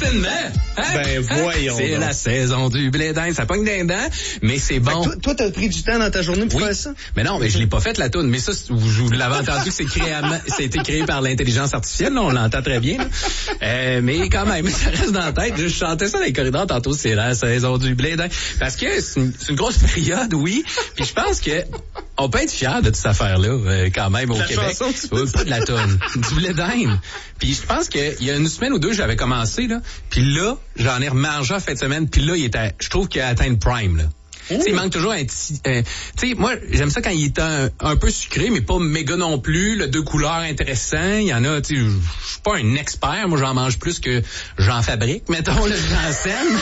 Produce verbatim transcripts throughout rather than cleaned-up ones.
l'événement. Hein? Ben, voyons. C'est donc. la saison du blé d'Inde. Ça pogne d'un dent, mais c'est bon. Toi, toi, t'as pris du temps dans ta journée pour oui. faire ça? Mais non, mais je l'ai pas fait la toune. Mais ça, vous, vous l'avez entendu que c'est créé, à, ça a été créé par l'intelligence artificielle. Là, on l'entend très bien. Euh, mais quand même, ça reste dans la tête. Je chantais ça dans les corridors tantôt. C'est la saison du blé d'Inde. Parce que c'est une, c'est une grosse période, oui. Puis je pense que on peut être fiers de toute cette affaire-là, euh, quand même, au la Québec. Chanson, tu euh, pas de la toune. Du blé d'Inde. Puis je pense qu'il y a une semaine ou deux, j'avais commencé, là. Puis là, j'en ai remangé en fin de semaine. Puis là, il était, je trouve qu'il a atteint le prime, là. Mmh. Il manque toujours un petit... Euh, tu sais, moi, j'aime ça quand il est un, un peu sucré, mais pas méga non plus. Le deux couleurs intéressant. Il y en a, tu sais, je suis pas un expert. Moi, j'en mange plus que j'en fabrique. Mettons, le j'enseigne.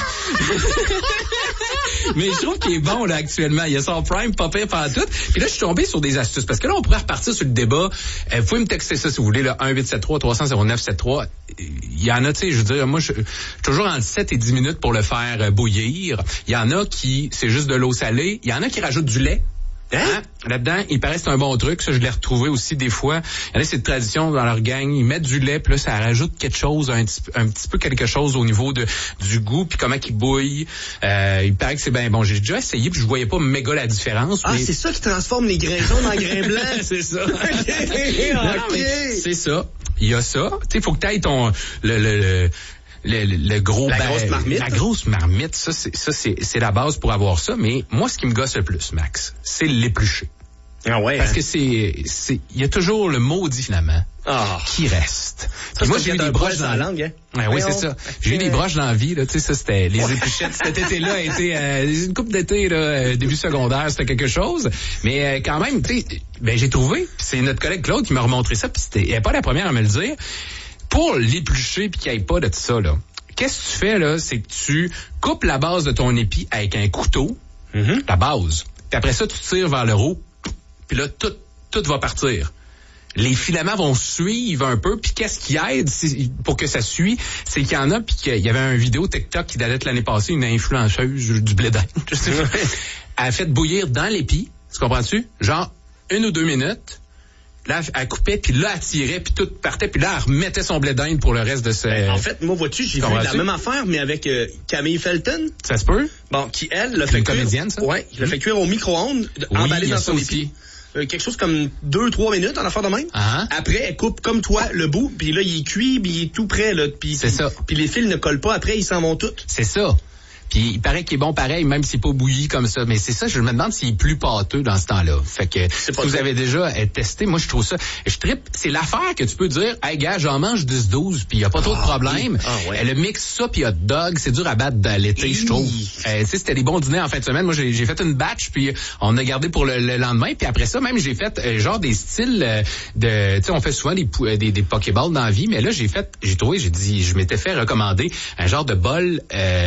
Mais je trouve qu'il est bon, là, actuellement. Il y a son prime, pas pire par tout. Puis là, je suis tombé sur des astuces. Parce que là, on pourrait repartir sur le débat. Euh, vous pouvez me texter ça si vous voulez, là, un huit sept trois trois zéro zéro neuf sept trois. Il y en a, tu sais, je veux dire, moi, je suis toujours entre sept et dix minutes pour le faire euh, bouillir. Il y en a qui, c'est juste de l'eau salée. Il y en a qui rajoutent du lait. Hein? Hein? Là-dedans, il paraît que c'est un bon truc. Ça, je l'ai retrouvé aussi des fois. Il y en a, c'est de tradition dans leur gang. Ils mettent du lait, puis là, ça rajoute quelque chose, un petit, un petit peu quelque chose au niveau de du goût, puis comment qu'il bouille. Euh, il paraît que c'est bien bon. J'ai déjà essayé, puis je voyais pas méga la différence. Ah, mais... c'est ça qui transforme les grains jaunes en grains blancs. C'est ça. OK. Non, mais c'est ça. Il y a ça. Tu sais, il faut que tu ailles ton... le, le, le Le, le, le gros la ba- grosse marmite. La grosse marmite, ça, c'est, ça c'est, c'est la base pour avoir ça. Mais moi, ce qui me gosse le plus, Max, c'est l'éplucher. Ah ouais. Parce hein? que c'est, c'est, il y a toujours le maudit filament ah. qui reste. Ça, moi, j'ai eu des broches dans la langue, hein? Ouais, oui, c'est ça. J'ai eu des broches dans la vie, là. Tu sais, ça, c'était les épluchettes. Cet été-là a été euh, une couple d'été, là, euh, début secondaire, c'était quelque chose. Mais euh, quand même, tu sais, ben j'ai trouvé. C'est notre collègue Claude qui m'a remontré ça. Puis c'était, elle est pas la première à me le dire. Pour l'éplucher puis qu'il n'y ait pas de tout ça, là, qu'est-ce que tu fais, là, c'est que tu coupes la base de ton épi avec un couteau, mm-hmm. la base. Puis après ça, tu tires vers le haut, puis là, tout, tout va partir. Les filaments vont suivre un peu, puis qu'est-ce qui aide pour que ça suit, c'est qu'il y en a, puis qu'il y avait une vidéo TikTok qui datait de l'année passée, une influenceuse du blé d'Inde, je sais pas, elle a fait bouillir dans l'épi, tu comprends-tu? Genre, une ou deux minutes. Là, elle coupait, puis là, elle tirait, puis tout partait, puis là, elle remettait son blé d'Inde pour le reste de ses... Ben, en fait, moi, vois-tu, j'ai vu la même affaire, mais avec euh, Camille Felton. Ça se peut? Bon, qui, elle, l'a fait une cuire... comédienne, ça? Ouais, il l'a fait cuire au micro-ondes, oui, emballé dans son épi. Euh, quelque chose comme deux, trois minutes en affaire de même. Uh-huh. Après, elle coupe comme toi le bout, puis là, il est cuit, puis il est tout prêt, là. Pis, c'est pis, ça. Puis les fils ne collent pas, après, ils s'en vont tous. C'est ça. Puis il paraît qu'il est bon pareil, même s'il n'est pas bouilli comme ça. Mais c'est ça, je me demande s'il est plus pâteux dans ce temps-là. Fait que si vous avez déjà euh, testé, moi je trouve ça. Je trippe, c'est l'affaire que tu peux dire, hey gars, j'en mange dix douze, puis il n'y a pas trop de problème. Ah, ouais. Le mix ça puis hot dog, c'est dur à battre dans l'été, je trouve. Euh, tu sais, c'était des bons dîners en fin de semaine. Moi j'ai, j'ai fait une batch, puis on a gardé pour le, le lendemain. Puis après ça, même j'ai fait euh, genre des styles euh, de, tu sais, on fait souvent des des, des pokéballs dans la vie, mais là j'ai fait, j'ai trouvé, j'ai dit, je m'étais fait recommander un genre de bol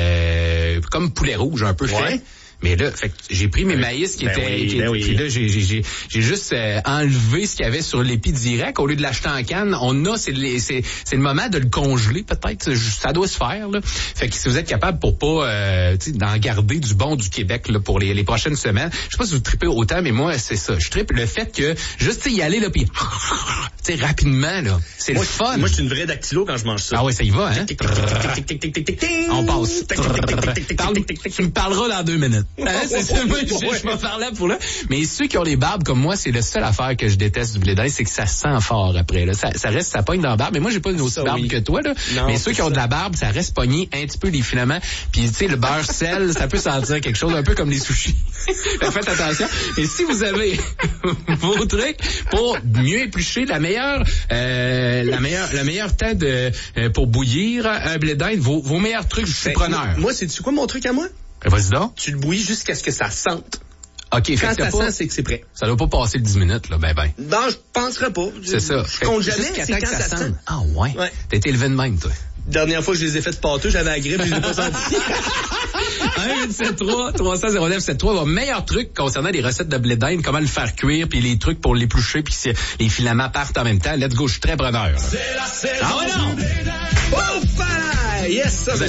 euh, comme poulet rouge. Un peu ouais. fait. Mais là, fait que j'ai pris mes maïs qui ben étaient... Oui, qui, ben puis oui. là, j'ai, j'ai, j'ai, j'ai juste euh, enlevé ce qu'il y avait sur l'épi direct. Au lieu de l'acheter en canne, on a... C'est, les, c'est, c'est le moment de le congeler, peut-être. Ça doit se faire, là. Fait que si vous êtes capable pour pas... Euh, tu sais, d'en garder du bon du Québec, là, pour les, les prochaines semaines. Je sais pas si vous tripez autant, mais moi, c'est ça. Je trippe le fait que... Juste, tu sais, y aller, là, puis... Tu sais, rapidement, là. C'est moi, le fun. Moi, je suis une vraie dactylo quand je mange ça. Ah ouais, ça y va, hein? On passe. Tu me parleras dans deux minutes. C'est ça. Moi, je, je m'en parlais pour là. Mais ceux qui ont les barbes comme moi, c'est la seule affaire que je déteste du blé d'Inde, c'est que ça sent fort après. Là. Ça, ça reste, ça pogne dans la barbe. Mais moi, j'ai pas une aussi barbe oui. que toi. Là. Non, mais ceux qui ça. ont de la barbe, ça reste pogné un petit peu les filaments. Puis tu sais, le beurre sel, ça peut sentir quelque chose un peu comme les sushis. Faites attention. Et si vous avez vos trucs pour mieux éplucher, la meilleure, euh, la meilleure, le meilleur temps de euh, pour bouillir un blé d'Inde, vos, vos meilleurs trucs, je suis ben, preneur. Moi, moi c'est-tu quoi mon truc à moi? Vas-y donc. Tu le bouillis jusqu'à ce que ça sente. OK, quand fait que ça pas, sent, c'est que c'est prêt. Ça doit pas passer le dix minutes, là, ben ben. Non, je penserais pas. C'est ça. Je compte jamais, c'est quand ça, ça sent. Ah ouais? ouais. T'as été élevé de même, toi. Dernière fois que je les ai fait pâteux, j'avais la grippe, je les ai pas sentis. un huit sept trois trois zéro zéro neuf sept trois, votre meilleur truc concernant les recettes de blé d'Inde, comment le faire cuire, puis les trucs pour l'éplucher, puis si les filaments partent en même temps. Let's go, je suis très preneur. C'est la saison. Ah ouais, non! Oh, yes, ça